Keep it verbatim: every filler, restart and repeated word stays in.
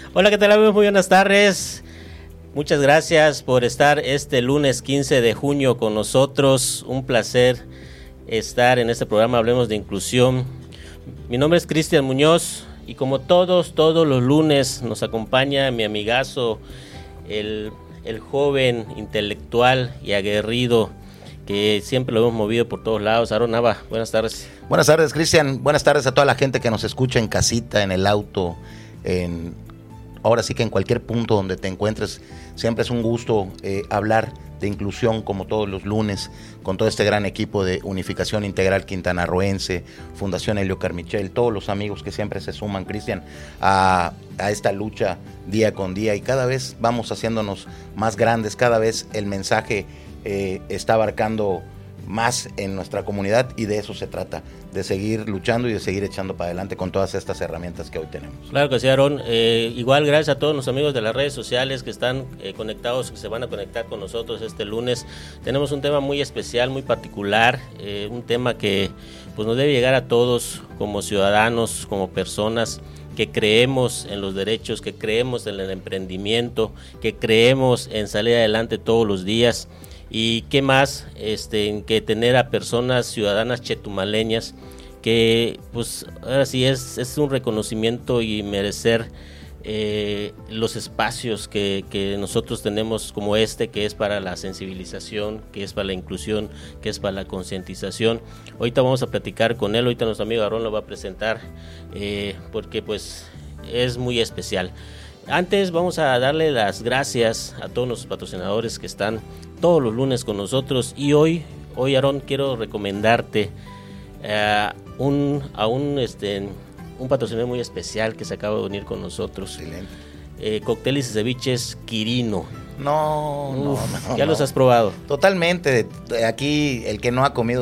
Hola, ¿qué tal amigos? Muy buenas tardes. Muchas gracias por estar este lunes quince de junio con nosotros. Un placer estar en este programa Hablemos de Inclusión. Mi nombre es Cristian Muñoz y como todos, todos los lunes nos acompaña mi amigazo, el, el joven intelectual y aguerrido que siempre lo hemos movido por todos lados. Aarón Nava, buenas tardes. Buenas tardes, Cristian. Buenas tardes a toda la gente que nos escucha en casita, en el auto, en... ahora sí que en cualquier punto donde te encuentres. Siempre es un gusto eh, hablar de inclusión como todos los lunes con todo este gran equipo de Unificación Integral Quintanarroense, Fundación Helio Carmichael, todos los amigos que siempre se suman, Cristian, a, a esta lucha día con día, y cada vez vamos haciéndonos más grandes, cada vez el mensaje eh, está abarcando más en nuestra comunidad, y de eso se trata, de seguir luchando y de seguir echando para adelante con todas estas herramientas que hoy tenemos. Claro que sí, Aarón. Eh, igual gracias a todos los amigos de las redes sociales que están eh, conectados, que se van a conectar con nosotros este lunes. Tenemos un tema muy especial, muy particular, eh, un tema que pues nos debe llegar a todos como ciudadanos, como personas que creemos en los derechos, que creemos en el emprendimiento, que creemos en salir adelante todos los días. Y qué más este, que tener a personas ciudadanas chetumaleñas que pues ahora sí es, es un reconocimiento y merecer eh, los espacios que, que nosotros tenemos como este, que es para la sensibilización, que es para la inclusión, que es para la concientización. Ahorita vamos a platicar con él, ahorita nuestro amigo Aarón lo va a presentar eh, porque pues es muy especial. Antes vamos a darle las gracias a todos los patrocinadores que están todos los lunes con nosotros, y hoy, hoy Aarón, quiero recomendarte uh, un, a un, este, un patrocinador muy especial que se acaba de unir con nosotros. Excelente. Eh, cócteles y ceviches Quirino. No, Uf, no, no. ¿Ya no. los has probado? Totalmente. Aquí el que no ha comido